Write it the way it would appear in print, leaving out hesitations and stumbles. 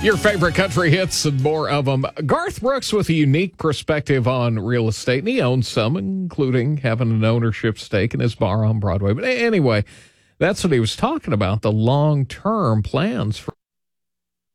Your favorite country hits and more of them. Garth Brooks with a unique perspective on real estate, and he owns some, including having an ownership stake in his bar on Broadway. But anyway, that's what he was talking about, the long-term plans for